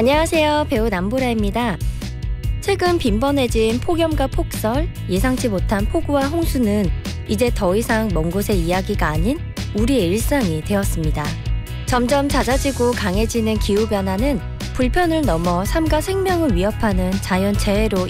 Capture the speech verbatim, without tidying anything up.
안녕하세요. 배우 남보라입니다. 최근 빈번해진 폭염과 폭설, 예상치 못한 폭우와 홍수는 이제 더 이상 먼 곳의 이야기가 아닌 우리의 일상이 되었습니다. 점점 잦아지고 강해지는 기후변화는 불편을 넘어 삶과 생명을 위협하는 자연재해로